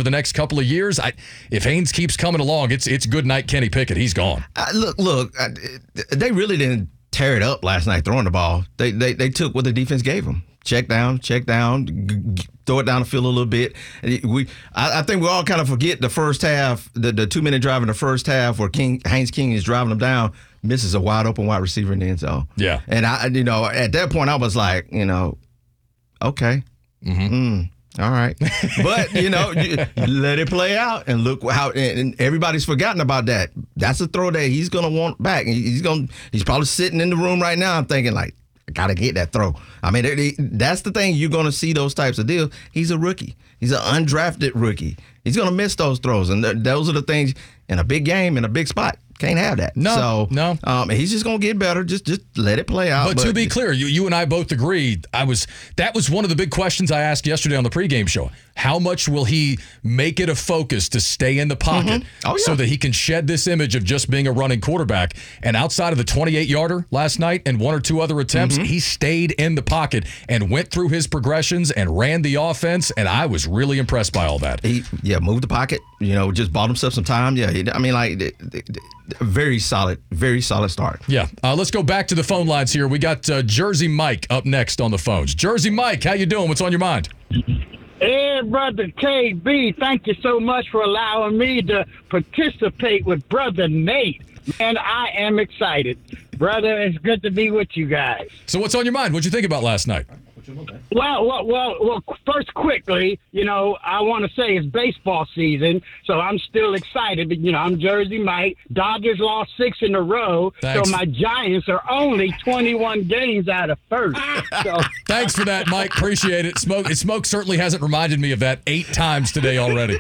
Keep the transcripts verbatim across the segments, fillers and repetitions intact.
over the next couple of years. I, if Haynes keeps coming along, it's it's good night Kenny Pickett. He's gone. Uh, look, look, uh, they really didn't tear it up last night throwing the ball. They they they took what the defense gave them. Check down, check down, g- g- throw it down the field a little bit. We, I, I think we all kind of forget the first half, the, the two minute drive in the first half where King Haynes King is driving them down, misses a wide open wide receiver in the end zone. Yeah, and I, you know, at that point I was like, you know, okay, mm-hmm. mm, all right, but you know, you, let it play out and look how. And, and everybody's forgotten about that. That's a throw that he's gonna want back. And he's gonna, he's probably sitting in the room right now, thinking like, gotta get that throw. I mean, it, it, that's the thing. You're gonna see those types of deals. He's a rookie. He's an undrafted rookie. He's gonna miss those throws, and th- those are the things in a big game, in a big spot. Can't have that. No, so, no. Um, he's just gonna get better. Just, just let it play out. But, but to be clear, you, you and I both agreed. I was that was one of the big questions I asked yesterday on the pregame show. How much will he make it a focus to stay in the pocket mm-hmm. oh, yeah. so that he can shed this image of just being a running quarterback? And outside of the twenty-eight yarder last night and one or two other attempts, mm-hmm. he stayed in the pocket and went through his progressions and ran the offense. And I was really impressed by all that. He, yeah, moved the pocket. You know, just bought himself some time. Yeah, he, I mean, like, very solid, very solid start. Yeah. Uh, let's go back to the phone lines here. We got uh, Jersey Mike up next on the phones. Jersey Mike, how you doing? What's on your mind? Hey, Brother K B, thank you so much for allowing me to participate with Brother Nate. Man, I am excited. Brother, it's good to be with you guys. So what's on your mind? What'd you think about last night? Well, well, well, well, first, quickly, you know, I want to say it's baseball season, so I'm still excited. But, you know, I'm Jersey Mike. Dodgers lost six in a row, Thanks. so my Giants are only twenty-one games out of first. So. Thanks for that, Mike. Appreciate it. Smoke, Smoke certainly hasn't reminded me of that eight times today already.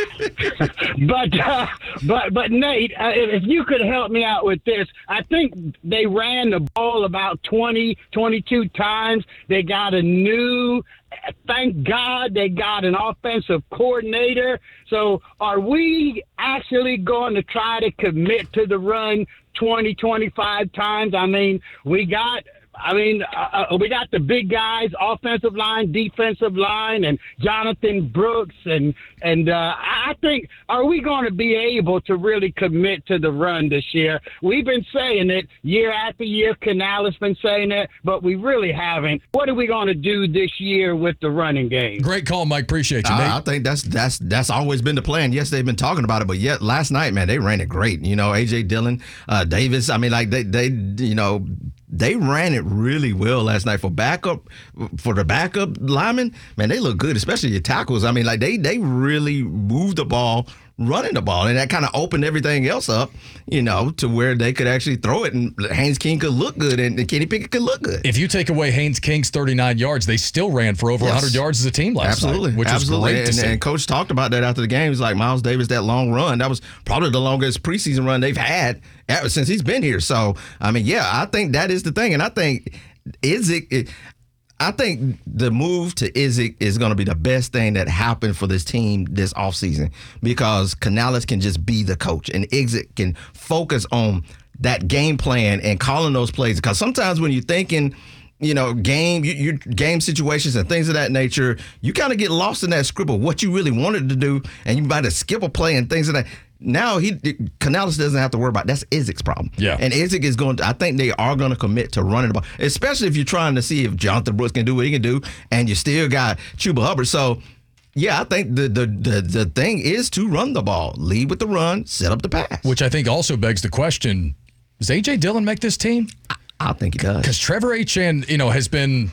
but, uh, but, but Nate, uh, if you could help me out with this, I think they ran the ball about twenty, twenty-two times. They got a new, thank God they got an offensive coordinator. So are we actually going to try to commit to the run twenty, twenty-five times? I mean, we got, I mean, uh, we got the big guys, offensive line, defensive line, and Jonathan Brooks. And, and uh, I think, are we going to be able to really commit to the run this year? We've been saying it year after year. Canales been saying it, but we really haven't. What are we going to do this year with the running game? Great call, Mike. Appreciate you, Nate. I, I think that's that's that's always been the plan. Yes, they've been talking about it, but yet last night, man, they ran it great. You know, A J Dillon, uh, Davis. I mean, like they they you know. They ran it really well last night for backup, for the backup linemen. Man, they look good, especially your tackles. I mean, like they they really moved the ball, running the ball, and that kind of opened everything else up, you know, to where they could actually throw it, and Haynes King could look good, and Kenny Pickett could look good. If you take away Haynes King's thirty-nine yards, they still ran for over yes. one hundred yards as a team last Absolutely. night, which Absolutely. was great and, to see. And Coach talked about that after the game. He's like, Miles Davis, that long run, that was probably the longest preseason run they've had ever since he's been here. So, I mean, yeah, I think that is the thing, and I think Izzik, I think the move to Izzik is going to be the best thing that happened for this team this offseason, because Canales can just be the coach and Izzik can focus on that game plan and calling those plays. Because sometimes when you're thinking, you know, game, you, you game situations and things of that nature, you kind of get lost in that scribble, what you really wanted to do, and you might have skip a play and things of that. Now he Canales doesn't have to worry about. That's Izzik's problem. Yeah. And Izzik is going to, I think they are going to commit to running the ball, especially if you're trying to see if Jonathan Brooks can do what he can do, and you still got Chuba Hubbard. So, yeah, I think the the the, the thing is to run the ball, lead with the run, set up the pass. Which I think also begs the question: does A J Dillon make this team? I, I think he does. Because Trevor Etienne, you know, has been.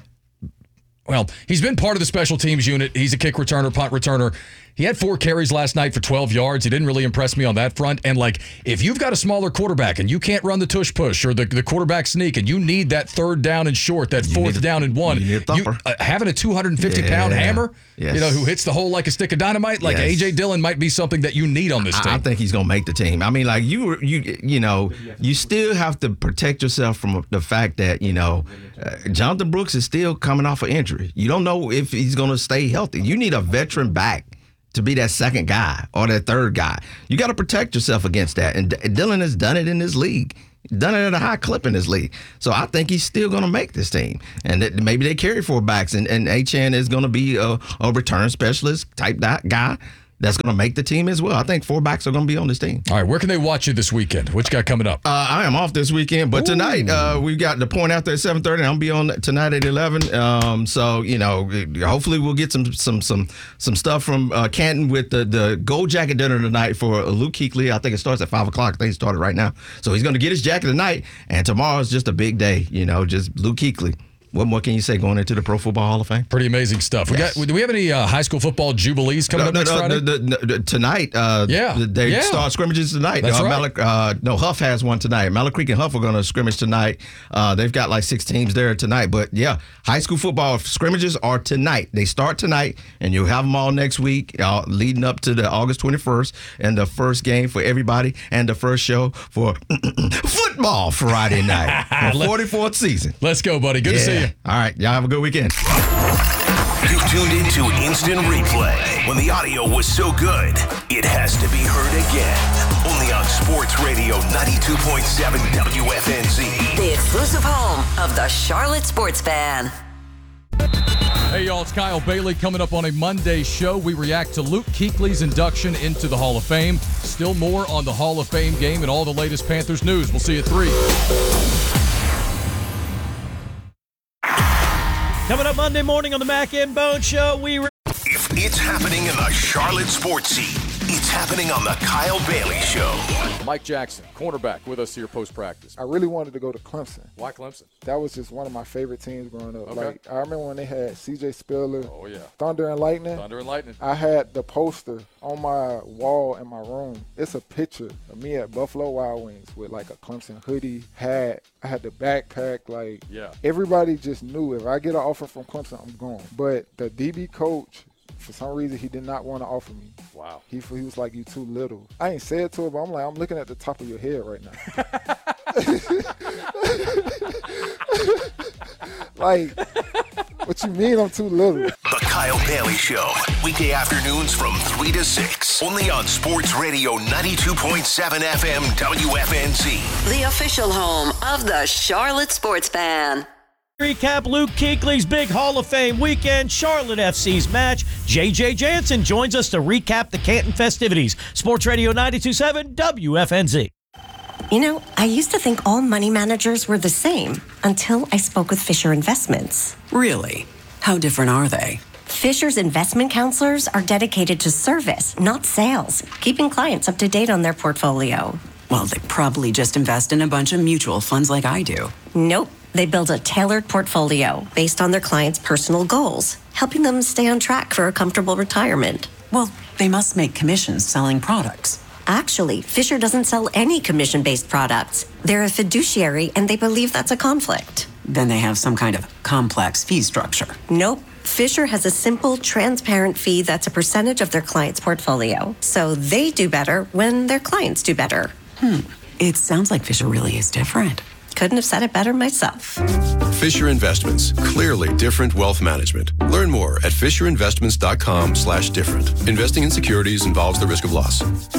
Well, he's been part of the special teams unit. He's a kick returner, punt returner. He had four carries last night for twelve yards. He didn't really impress me on that front. And, like, if you've got a smaller quarterback and you can't run the tush push or the, the quarterback sneak and you need that third down and short, that you fourth a, down and one, you need a thumper. You, uh, having a two hundred fifty pound yeah. hammer, yes. you know, who hits the hole like a stick of dynamite, like yes. A J Dillon might be something that you need on this team. I, I think he's going to make the team. I mean, like, you, you, you know, you still have to protect yourself from the fact that, you know, uh, Jonathan Brooks is still coming off an injury. You don't know if he's going to stay healthy. You need a veteran back to be that second guy or that third guy. You got to protect yourself against that. And D- Dillon has done it in this league. Done it at a high clip in this league. So I think he's still going to make this team. And that maybe they carry four backs, and, and Etienne is going to be a, a return specialist type that guy that's going to make the team as well. I think four backs are going to be on this team. All right, where can they watch you this weekend? What you got coming up? Uh, I am off this weekend, but Ooh. tonight uh, we've got the point out there at seven thirty. I'll be on tonight at eleven. Um, so you know, hopefully we'll get some some some some stuff from uh, Canton with the the gold jacket dinner tonight for Luke Kuechly. I think it starts at five o'clock. I think it started right now. So he's going to get his jacket tonight, and tomorrow's just a big day. You know, just Luke Kuechly. What more can you say going into the Pro Football Hall of Fame? Pretty amazing stuff. We Yes. got. Do we have any uh, high school football jubilees coming No, up no, next no, Friday? the- the- the- tonight, uh, Yeah, they yeah. start scrimmages tonight. That's uh, right. Malik, uh, no, Huff has one tonight. Malik Creek and Huff are going to scrimmage tonight. Uh, they've got like six teams there tonight. But yeah, high school football scrimmages are tonight. They start tonight, and you'll have them all next week, uh, leading up to the August twenty-first, and the first game for everybody, and the first show for football Friday night, the forty-fourth season. Let's go, buddy. Good to see you. All right, y'all have a good weekend. You tuned into Instant Replay. When the audio was so good, it has to be heard again. Only on Sports Radio ninety-two point seven W F N Z. The exclusive home of the Charlotte Sports Fan. Hey, y'all, it's Kyle Bailey coming up on a Monday show. We react to Luke Kuechly's induction into the Hall of Fame. Still more on the Hall of Fame game and all the latest Panthers news. We'll see you at three. Coming up Monday morning on the Mac and Bone Show, we... Re- If it's happening in the Charlotte sports scene, it's happening on the Kyle Bailey Show. Mike Jackson, cornerback, with us here post-practice. I really wanted to go to Clemson. Why Clemson? That was just one of my favorite teams growing up. Okay. Like I remember when they had C J Spiller, Oh, yeah. Thunder and Lightning. Thunder and Lightning. I had the poster on my wall in my room. It's a picture of me at Buffalo Wild Wings with like a Clemson hoodie, hat. I had the backpack. Like Yeah. everybody just knew if I get an offer from Clemson, I'm gone. But the D B coach, for some reason, he did not want to offer me. Wow. He, he was like, you too little. I ain't say it to him, but I'm like, I'm looking at the top of your head right now. Like, what you mean I'm too little? The Kyle Bailey Show. Weekday afternoons from three to six. Only on Sports Radio ninety-two point seven F M W F N Z. The official home of the Charlotte Sports Fan. Recap Luke Kuechly's big Hall of Fame weekend, Charlotte F C's match. J J Jansen joins us to recap the Canton festivities. Sports Radio ninety-two point seven W F N Z. You know, I used to think all money managers were the same until I spoke with Fisher Investments. Really? How different are they? Fisher's investment counselors are dedicated to service, not sales, keeping clients up to date on their portfolio. Well, they probably just invest in a bunch of mutual funds like I do. Nope. They build a tailored portfolio based on their clients' personal goals, helping them stay on track for a comfortable retirement. Well, they must make commissions selling products. Actually, Fisher doesn't sell any commission-based products. They're a fiduciary, and they believe that's a conflict. Then they have some kind of complex fee structure. Nope. Fisher has a simple, transparent fee that's a percentage of their client's portfolio. So they do better when their clients do better. Hmm. It sounds like Fisher really is different. Couldn't have said it better myself. Fisher Investments. Clearly different wealth management. Learn more at fisherinvestments.com slash different. Investing in securities involves the risk of loss.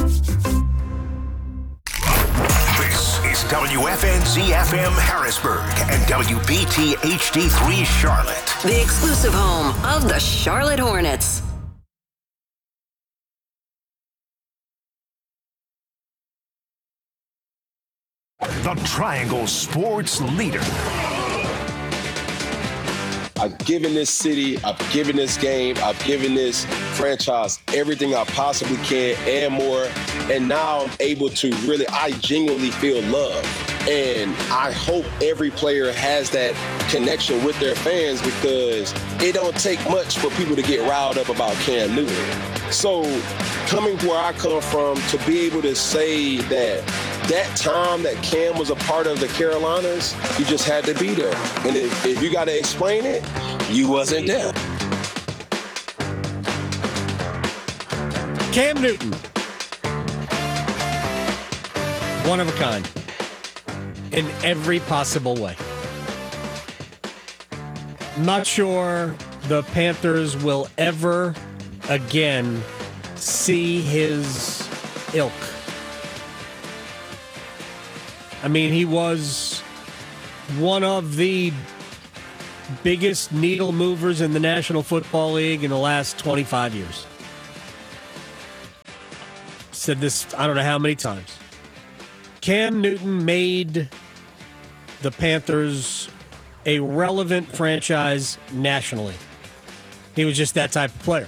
This is W F N Z F M Harrisburg and W B T H D three Charlotte. The exclusive home of the Charlotte Hornets. The Triangle Sports Leader. I've given this city, I've given this game, I've given this franchise everything I possibly can and more. And now I'm able to really, I genuinely feel love. And I hope every player has that connection with their fans because it don't take much for people to get riled up about Cam Newton. So coming where I come from, to be able to say that that time that Cam was a part of the Carolinas, you just had to be there. And if, if you got to explain it, you wasn't there. Cam Newton. One of a kind. In every possible way. Not sure the Panthers will ever again see his ilk. I mean, he was one of the biggest needle movers in the National Football League in the last twenty-five years. said this I don't know how many times. Cam Newton made the Panthers a relevant franchise nationally. He was just that type of player.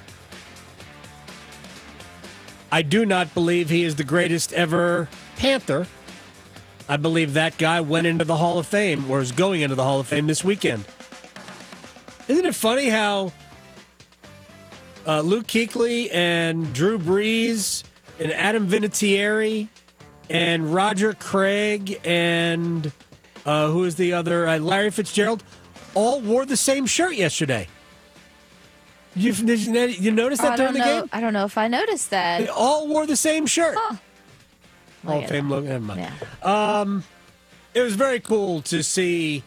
I do not believe he is the greatest ever Panther. I believe that guy went into the Hall of Fame, or is going into the Hall of Fame this weekend. Isn't it funny how uh, Luke Kuechly and Drew Brees and Adam Vinatieri and Roger Craig and uh, who is the other? Uh, Larry Fitzgerald all wore the same shirt yesterday. You, did you, you notice that oh, during the know. game? I don't know if I noticed that. They all wore the same shirt. Huh. Hall of Fame look. Never mind. Yeah. Um, it was very cool to see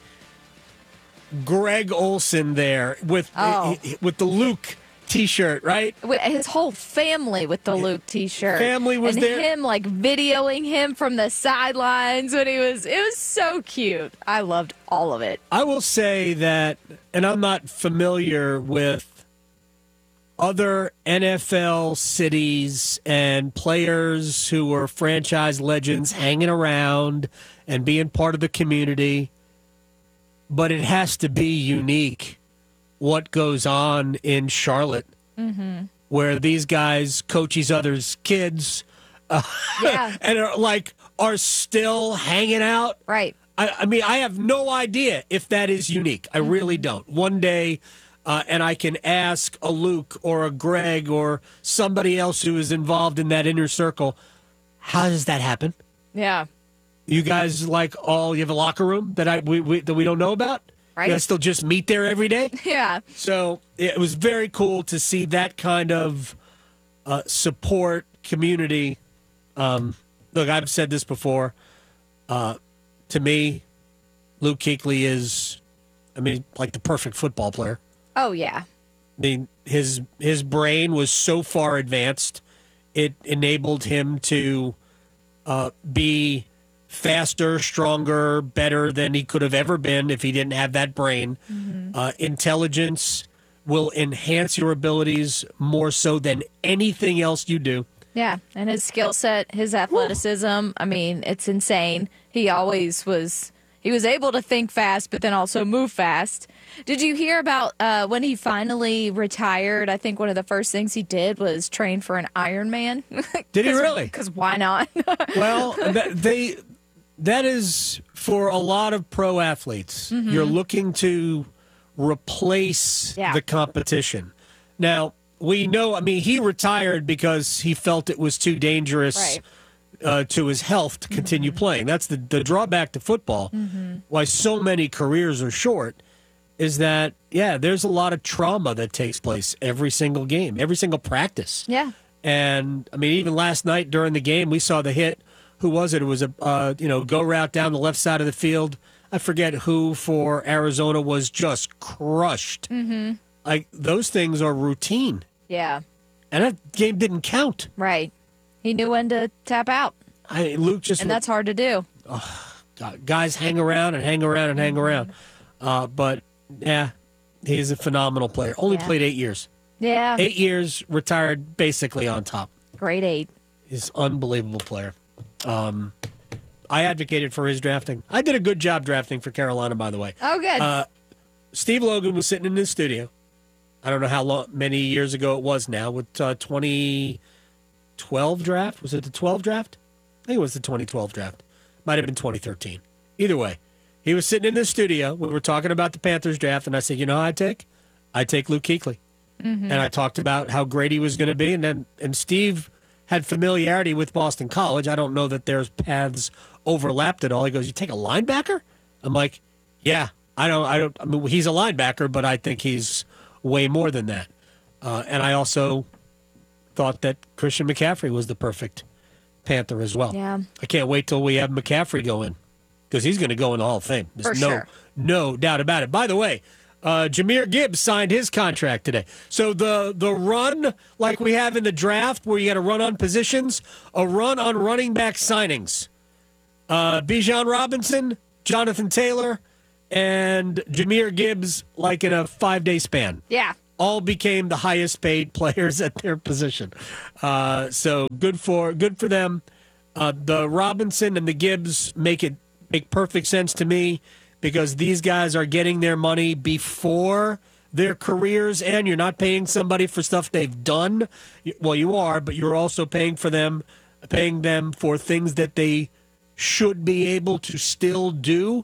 Greg Olsen there with oh. with the Luke T-shirt, right? With his whole family with the Luke T-shirt. Family was and there. Him like videoing him from the sidelines when he was. It was so cute. I loved all of it. I will say that, and I'm not familiar with other N F L cities and players who were franchise legends hanging around and being part of the community, but it has to be unique what goes on in Charlotte, mm-hmm. where these guys coach each other's kids uh, yeah. and are like are still hanging out. Right. I, I mean, I have no idea if that is unique. I really don't. One day, uh, and I can ask a Luke or a Greg or somebody else who is involved in that inner circle, how does that happen? Yeah. You guys like all you have a locker room that I we, we that we don't know about? Right. You guys still just meet there every day? Yeah. So it was very cool to see that kind of uh, support community. Um, look, I've said this before. Uh, to me, Luke Kuechly is, I mean, like the perfect football player. Oh, yeah. I mean, his his brain was so far advanced, it enabled him to uh, be faster, stronger, better than he could have ever been if he didn't have that brain. Mm-hmm. Uh, intelligence will enhance your abilities more so than anything else you do. Yeah, and his skill set, his athleticism, I mean, it's insane. He always was, he was able to think fast, but then also move fast. Did you hear about uh, when he finally retired? I think one of the first things he did was train for an Ironman. Did he really? Because why not? Well, that, they that is for a lot of pro athletes. Mm-hmm. You're looking to replace Yeah. the competition. Now, we know, I mean, he retired because he felt it was too dangerous Right. uh, to his health to continue Mm-hmm. playing. That's the, the drawback to football. Mm-hmm. Why so many careers are short is that, yeah, there's a lot of trauma that takes place every single game, every single practice. Yeah. And, I mean, even last night during the game, we saw the hit. Who was it? It was a, uh, you know, go route down the left side of the field. I forget who for Arizona was just crushed. Mm-hmm. Like, those things are routine. Yeah. And that game didn't count. Right. He knew when to tap out. I, Luke just... And that's hard to do. God, guys hang around and hang around and hang around. Uh, but, yeah, he's a phenomenal player. Only Yeah. played eight years. Yeah. Eight years, retired basically on top. Grade eight. He's an unbelievable player. Um, I advocated for his drafting. I did a good job drafting for Carolina, by the way. Oh, good. Uh, Steve Logan was sitting in his studio. I don't know how long, many years ago it was now, with uh, twenty twelve draft. Was it the twelve draft? I think it was the twenty twelve draft. Might have been twenty thirteen. Either way, he was sitting in his studio. We were talking about the Panthers draft, and I said, you know who I'd take? I'd take Luke Kuechly. Mm-hmm. And I talked about how great he was going to be. And then, and Steve had familiarity with Boston College. I don't know that their paths overlapped at all. He goes, you take a linebacker? I'm like, yeah, I don't, I don't, I mean, he's a linebacker, but I think he's way more than that. Uh, and I also thought that Christian McCaffrey was the perfect Panther as well. Yeah. I can't wait till we have McCaffrey go in, because he's going to go in the Hall of Fame. There's For no, sure. no doubt about it. By the way, uh, Jahmyr Gibbs signed his contract today. So the the run like we have in the draft, where you got to run on positions, a run on running back signings. Uh, Bijan Robinson, Jonathan Taylor, and Jahmyr Gibbs, like in a five-day span. Yeah. all became the highest paid players at their position. Uh, so good for good for them. Uh, the Robinson and the Gibbs make it make perfect sense to me because these guys are getting their money before their careers end. You're not paying somebody for stuff they've done. Well, you are, but you're also paying for them, paying them for things that they should be able to still do.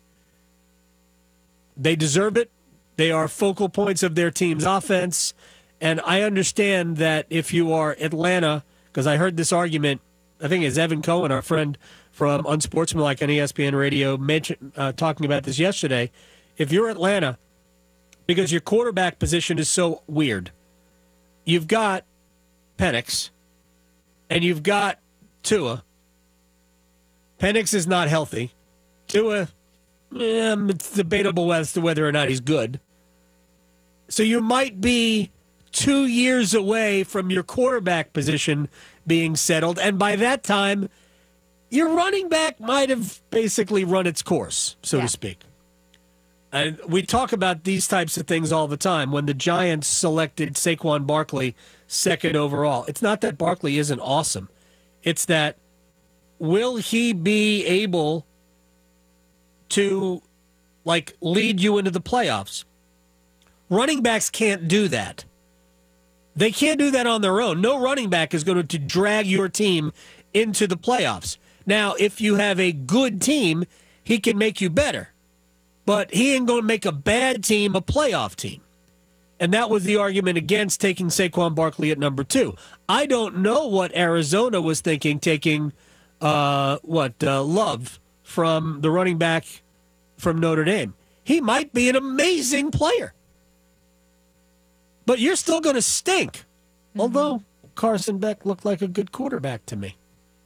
They deserve it. They are focal points of their team's offense. And I understand that if you are Atlanta, because I heard this argument, I think it's Evan Cohen, our friend from Unsportsmanlike on E S P N Radio, mentioned, uh, talking about this yesterday. If you're Atlanta, because your quarterback position is so weird, you've got Penix and you've got Tua. Penix is not healthy. Tua, eh, it's debatable as to whether or not he's good. So you might be two years away from your quarterback position being settled. And by that time, your running back might have basically run its course, so yeah. to speak. And we talk about these types of things all the time. When the Giants selected Saquon Barkley second overall, it's not that Barkley isn't awesome. It's that will he be able to, like, lead you into the playoffs? Running backs can't do that. They can't do that on their own. No running back is going to drag your team into the playoffs. Now, if you have a good team, he can make you better. But he ain't going to make a bad team a playoff team. And that was the argument against taking Saquon Barkley at number two. I don't know what Arizona was thinking, taking uh, what uh, Love from the running back from Notre Dame. He might be an amazing player. But you're still going to stink. Mm-hmm. Although Carson Beck looked like a good quarterback to me.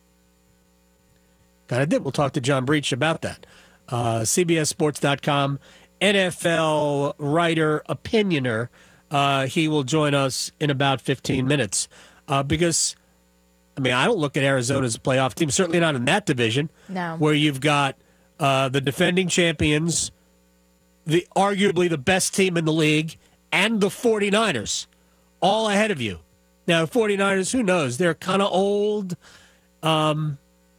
Kind of did. We'll talk to John Breach about that. Uh, C B S Sports dot com, N F L writer, opinioner. Uh, he will join us in about fifteen minutes. Uh, because, I mean, I don't look at Arizona as a playoff team, certainly not in that division. No. Where you've got uh, the defending champions, the arguably the best team in the league, and the 49ers all ahead of you. Now, 49ers, who knows? They're kind of old um,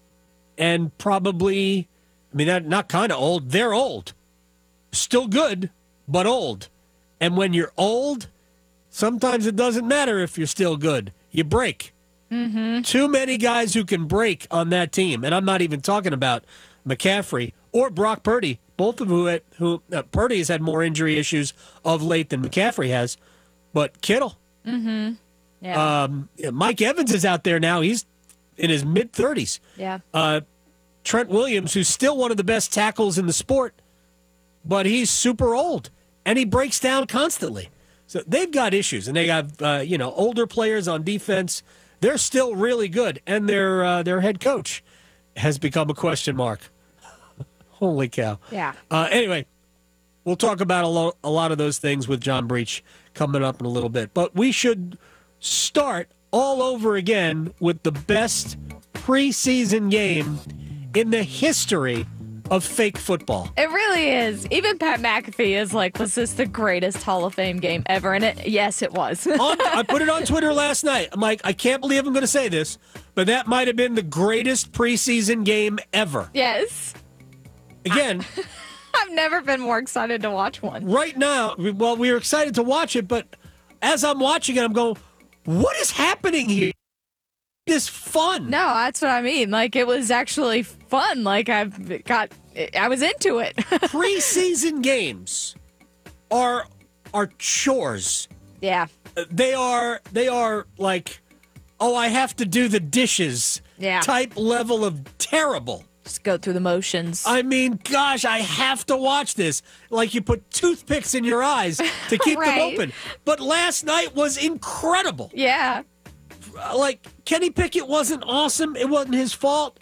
and probably, I mean, they're not kind of old. They're old. Still good, but old. And when you're old, sometimes it doesn't matter if you're still good. You break. Mm-hmm. Too many guys who can break on that team. And I'm not even talking about McCaffrey or Brock Purdy. Both of who, who uh, Purdy has had more injury issues of late than McCaffrey has, but Kittle, mm-hmm. yeah. um, Mike Evans is out there now. He's in his mid thirties. Yeah. Uh, Trent Williams, who's still one of the best tackles in the sport, but he's super old and he breaks down constantly. So they've got issues, and they got uh, you know older players on defense. They're still really good, and their uh, their head coach has become a question mark. Holy cow. Yeah. Uh, anyway, we'll talk about a, lo- a lot of those things with John Breach coming up in a little bit. But we should start all over again with the best preseason game in the history of fake football. It really is. Even Pat McAfee is like, was this the greatest Hall of Fame game ever? And it, yes, it was. on, I put it on Twitter last night. I'm like, I can't believe I'm going to say this, but that might have been the greatest preseason game ever. Yes. Again, I've never been more excited to watch one. Right now, well, we were excited to watch it, but as I'm watching it, I'm going, what is happening here? This fun. No, that's what I mean. Like, it was actually fun. Like, I've got, I was into it. Preseason games are are chores. Yeah. They are, they are like, oh, I have to do the dishes. Yeah. Type level of terrible. Just go through the motions. I mean, gosh, I have to watch this. Like you put toothpicks in your eyes to keep right. them open. But last night was incredible. Yeah. Like, Kenny Pickett wasn't awesome. It wasn't his fault.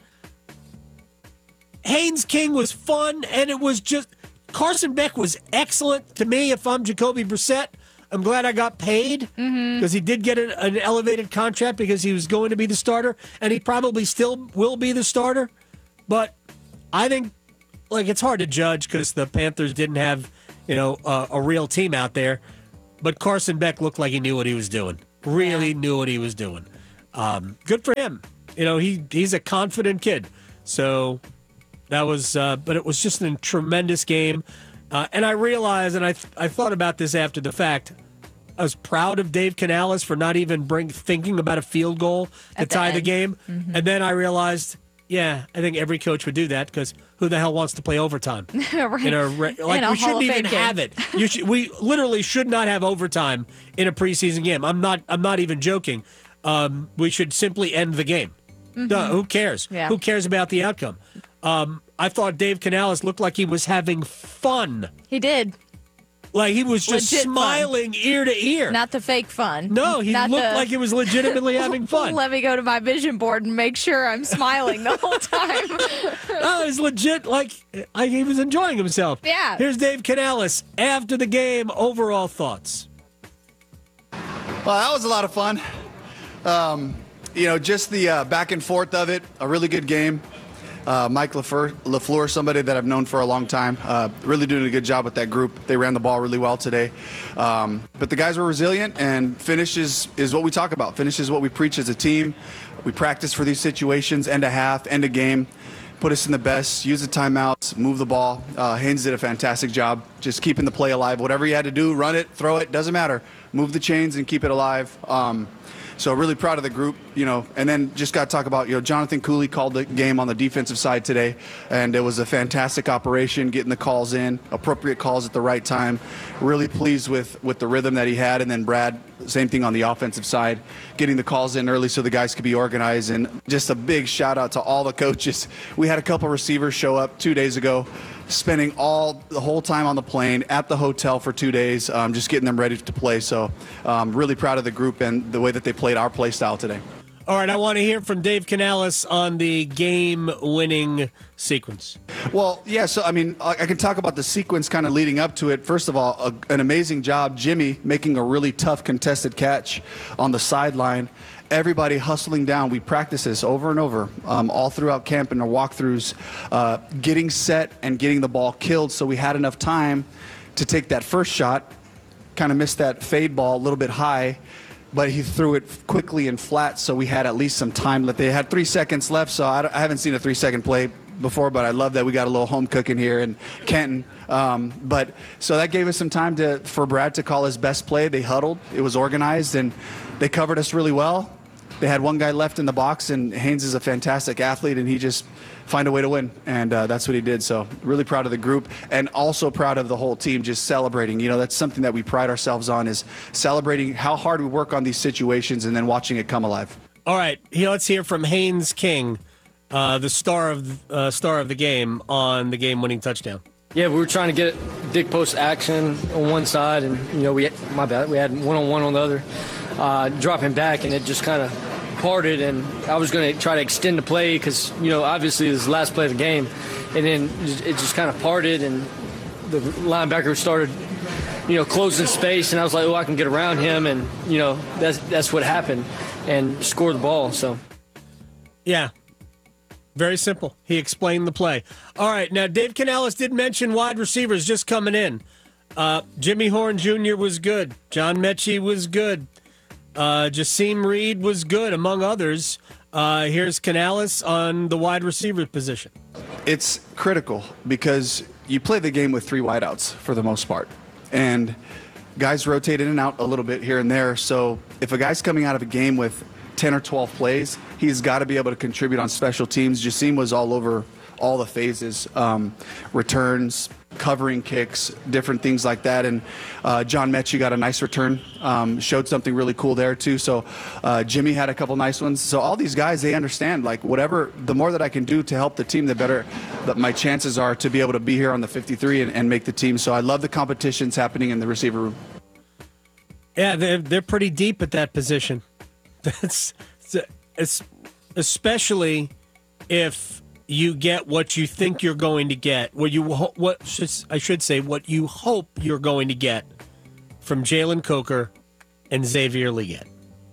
Haynes King was fun, and it was just... Carson Beck was excellent to me if I'm Jacoby Brissett. I'm glad I got paid because mm-hmm. he did get an, an elevated contract because he was going to be the starter, and he probably still will be the starter. But I think, like, it's hard to judge because the Panthers didn't have, you know, uh, a real team out there. but Carson Beck looked like he knew what he was doing. Really yeah. knew what he was doing. Um, good for him. You know, he he's a confident kid. So that was, uh, but it was just a tremendous game. Uh, and I realized, and I th- I thought about this after the fact. I was proud of Dave Canales for not even bring thinking about a field goal to At the tie the end. game. Mhm. And then I realized, yeah, I think every coach would do that because who the hell wants to play overtime? Right. In a re- like In a we Hall shouldn't of even Fame game. have it. You should, we literally should not have overtime in a preseason game. I'm not. I'm not even joking. Um, we should simply end the game. Mhm. Duh, who cares? Yeah. Who cares about the outcome? Um, I thought Dave Canales looked like he was having fun. He did. Like he was just Legit fun. smiling ear to ear. Not the fake fun. No, he Not looked the- like he was legitimately having fun. Let me go to my vision board and make sure I'm smiling the whole time. No, it was legit. Like, like he was enjoying himself. Yeah. Here's Dave Canales after the game. Overall thoughts. Well, that was a lot of fun. Um, you know, just the uh, back and forth of it. A really good game. Uh, Mike LaFleur, LaFleur, somebody that I've known for a long time, uh, really doing a good job with that group. They ran the ball really well today. Um, but the guys were resilient, and finish is, is what we talk about. Finish is what we preach as a team. We practice for these situations, end a half, end a game, put us in the best, use the timeouts, move the ball. Uh, Haynes did a fantastic job just keeping the play alive. Whatever you had to do, run it, throw it, doesn't matter. Move the chains and keep it alive. Um, So really proud of the group, you know, and then just got to talk about, you know, Jonathan Cooley called the game on the defensive side today, and it was a fantastic operation, getting the calls in, appropriate calls at the right time. Really pleased with, with the rhythm that he had, and then Brad, same thing on the offensive side, getting the calls in early so the guys could be organized, and just a big shout out to all the coaches. We had a couple receivers show up two days ago, spending all the whole time on the plane at the hotel for two days, um, just getting them ready to play. So um, really proud of the group and the way that they played our play style today. All right, I want to hear from Dave Canales on the game-winning sequence. Well, yeah, so, I mean, I, I can talk about the sequence kind of leading up to it. First of all, a, an amazing job, Jimmy, making a really tough contested catch on the sideline. Everybody hustling down. We practice this over and over, um, all throughout camp and our walkthroughs, uh, getting set and getting the ball killed so we had enough time to take that first shot, kind of missed that fade ball a little bit high, but he threw it quickly and flat so we had at least some time left. They had three seconds left, so I, I haven't seen a three-second play before, but I love that we got a little home cooking here in Kenton. Um, but so that gave us some time to for Brad to call his best play. They huddled. It was organized, and they covered us really well. They had one guy left in the box, and Haynes is a fantastic athlete, and he just find a way to win, and uh, that's what he did. So really proud of the group, and also proud of the whole team just celebrating. You know, that's something that we pride ourselves on, is celebrating how hard we work on these situations and then watching it come alive. All right, here, let's hear from Haynes King, uh, the star of uh, star of the game on the game-winning touchdown. Yeah, we were trying to get dig post action on one side, and you know, we my bad, we had one-on-one on the other, uh, dropping back, and it just kind of parted, and I was going to try to extend the play because, you know, obviously this is the last play of the game, and then it just kind of parted, and the linebacker started, you know, closing space, and I was like, oh, I can get around him, and, you know, that's that's what happened, and scored the ball, so. Yeah. Very simple. He explained the play. All right, now Dave Canales did mention wide receivers just coming in. Uh, Jimmy Horn Junior was good. John Mechie was good. Uh, Jasim Reed was good, among others. Uh, here's Canales on the wide receiver position. It's critical because you play the game with three wideouts for the most part. And guys rotate in and out a little bit here and there. So if a guy's coming out of a game with ten or twelve plays, he's got to be able to contribute on special teams. Jasim was all over all the phases, um, returns, covering kicks, different things like that. And uh, John Mechie got a nice return, um, showed something really cool there too. So uh, Jimmy had a couple nice ones. So all these guys, they understand, like, whatever, the more that I can do to help the team, the better that my chances are to be able to be here on the fifty-three and, and make the team. So I love the competitions happening in the receiver room. Yeah, they're, they're pretty deep at that position. That's it's especially if you get what you think you're going to get. What you what should, I should say what you hope you're going to get from Jalen Coker and Xavier Legette.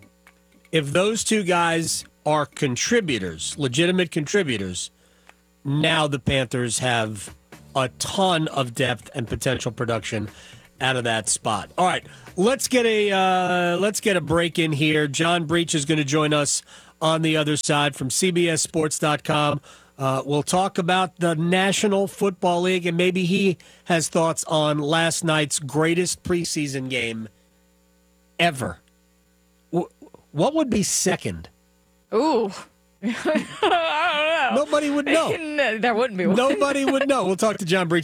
If those two guys are contributors, legitimate contributors, now the Panthers have a ton of depth and potential production. out of that spot. All right, let's get a uh, let's get a break in here. John Breach is going to join us on the other side from C B S Sports dot com. Uh, we'll talk about the National Football League, and maybe he has thoughts on last night's greatest preseason game ever. W- what would be second? Ooh. I don't know. Nobody would know. No, there wouldn't be one. Nobody would know. We'll talk to John Breach.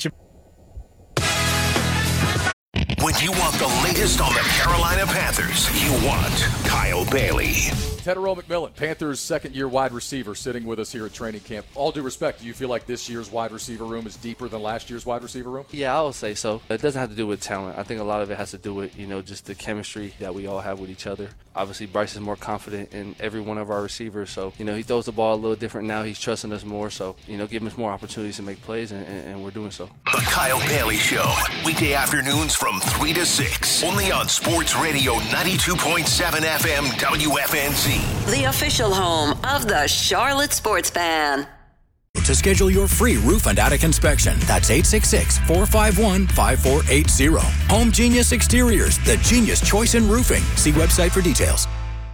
When you want the latest on the Carolina Panthers, you want Kyle Bailey. Tetairoa McMillan, Panthers' second-year wide receiver, sitting with us here at training camp. All due respect, do you feel like this year's wide receiver room is deeper than last year's wide receiver room? Yeah, I would say so. It doesn't have to do with talent. I think a lot of it has to do with, you know, just the chemistry that we all have with each other. Obviously, Bryce is more confident in every one of our receivers, so, you know, he throws the ball a little different now. He's trusting us more, so, you know, giving us more opportunities to make plays, and, and, and we're doing so. The Kyle Bailey Show, weekday afternoons from three to six, only on Sports Radio ninety-two point seven F M W F N Z. The official home of the Charlotte Sports Fan. To schedule your free roof and attic inspection, that's eight six six, four five one, five four eight zero. Home Genius Exteriors, the genius choice in roofing. See website for details.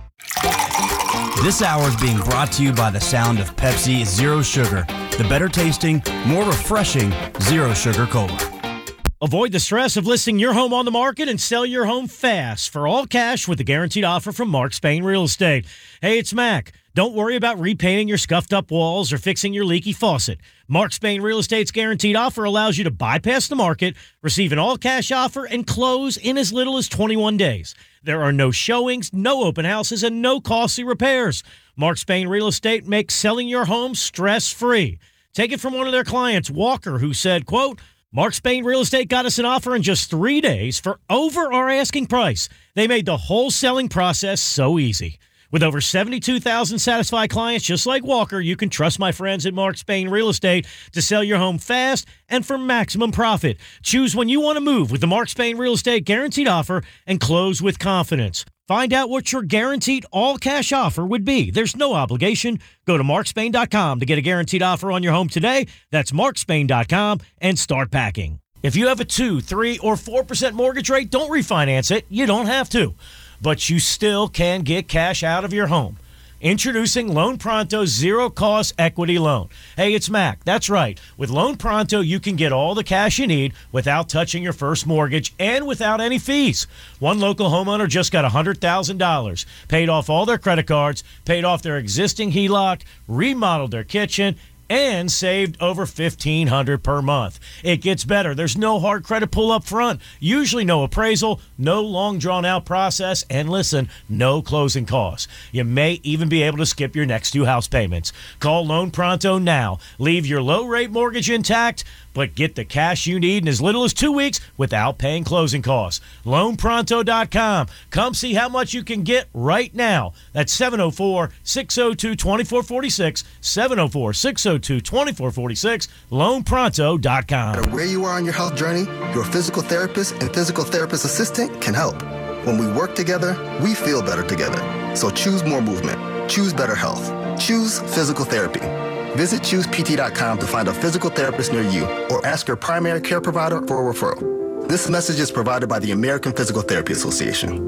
This hour is being brought to you by the sound of Pepsi Zero Sugar, the better tasting, more refreshing Zero Sugar Cola. Avoid the stress of listing your home on the market and sell your home fast for all cash with a guaranteed offer from Mark Spain Real Estate. Hey, it's Mac. Don't worry about repainting your scuffed up walls or fixing your leaky faucet. Mark Spain Real Estate's guaranteed offer allows you to bypass the market, receive an all-cash offer, and close in as little as twenty-one days. There are no showings, no open houses, and no costly repairs. Mark Spain Real Estate makes selling your home stress-free. Take it from one of their clients, Walker, who said, quote, Mark Spain Real Estate got us an offer in just three days for over our asking price. They made the whole selling process so easy. With over seventy-two thousand satisfied clients just like Walker, you can trust my friends at Mark Spain Real Estate to sell your home fast and for maximum profit. Choose when you want to move with the Mark Spain Real Estate guaranteed offer and close with confidence. Find out what your guaranteed all-cash offer would be. There's no obligation. Go to mark spain dot com to get a guaranteed offer on your home today. That's mark spain dot com and start packing. If you have a two, three, or four percent mortgage rate, don't refinance it. You don't have to. But you still can get cash out of your home. Introducing Loan Pronto's zero-cost equity loan. Hey, it's Mac. That's right. With Loan Pronto, you can get all the cash you need without touching your first mortgage and without any fees. One local homeowner just got one hundred thousand dollars, paid off all their credit cards, paid off their existing H E L O C, remodeled their kitchen, and saved over fifteen hundred dollars per month. It gets better. There's no hard credit pull up front, usually no appraisal, no long drawn out process, and listen, no closing costs. You may even be able to skip your next two house payments. Call Loan Pronto now. Leave your low rate mortgage intact, but get the cash you need in as little as two weeks without paying closing costs. loan pronto dot com. Come see how much you can get right now. That's seven oh four, six oh two, two four four six, seven oh four, six oh two, two four four six, loan pronto dot com. No matter where you are on your health journey, your physical therapist and physical therapist assistant can help. When we work together, we feel better together. So choose more movement. Choose better health. Choose physical therapy. Visit choose P T dot com to find a physical therapist near you or ask your primary care provider for a referral. This message is provided by the American Physical Therapy Association.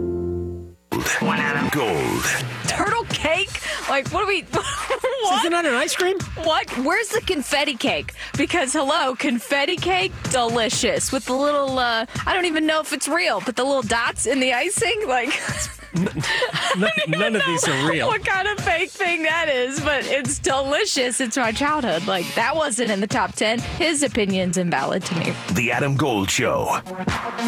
One Adam Gold. Turtle cake? Like, what do we... What? Isn't that an ice cream? What? Where's the confetti cake? Because, hello, confetti cake, delicious. With the little, uh, I don't even know if it's real, but the little dots in the icing, like... N- none of these are real. What kind of fake thing that is, but it's delicious. It's my childhood. Like, that wasn't in the top ten. His opinion's invalid to me. The Adam Gold Show.